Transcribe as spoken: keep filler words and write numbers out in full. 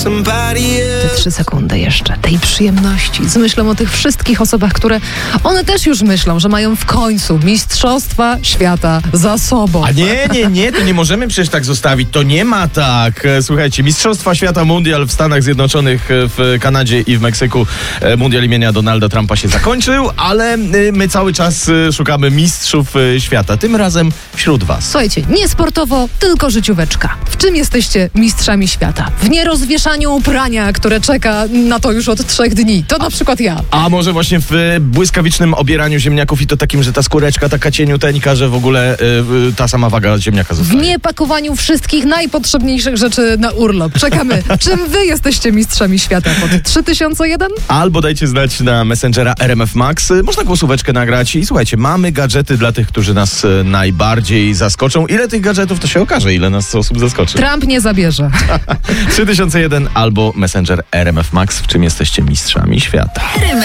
Te trzy sekundy jeszcze, tej przyjemności z myślą o tych wszystkich osobach, które one też już myślą, że mają w końcu Mistrzostwa Świata za sobą. A nie, nie, nie, to nie możemy przecież tak zostawić. To nie ma tak. Słuchajcie, Mistrzostwa Świata Mundial w Stanach Zjednoczonych, w Kanadzie i w Meksyku. Mundial imienia Donalda Trumpa się zakończył, ale my cały czas szukamy mistrzów świata. Tym razem wśród was. Słuchajcie, nie sportowo, tylko życióweczka. W czym jesteście mistrzami świata? W nierozwieszaniu uprania, które czeka na to już od trzech dni. To na przykład ja. A może właśnie w błyskawicznym obieraniu ziemniaków i to takim, że ta skóreczka taka cieniuteńka, że w ogóle y, ta sama waga ziemniaka zostaje. W niepakowaniu wszystkich najpotrzebniejszych rzeczy na urlop. Czekamy. Czym wy jesteście mistrzami świata pod trzy tysiące jeden? Albo dajcie znać na Messengera R M F Max. Można głosóweczkę nagrać i słuchajcie, mamy gadżety dla tych, którzy nas najbardziej zaskoczą. Ile tych gadżetów, to się okaże, ile nas osób zaskoczy. Trump nie zabierze. trzy tysiące jeden albo Messenger R M F Max, w czym jesteście mistrzami świata.